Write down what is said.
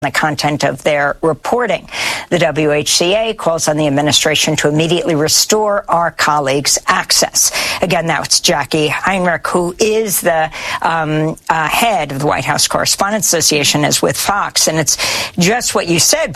the content of their reporting. The WHCA calls on the administration to immediately restore our colleagues' access. Again, that's Jackie Heinrich, who is the head of the White House Correspondents Association, is with Fox. And it's just what you said.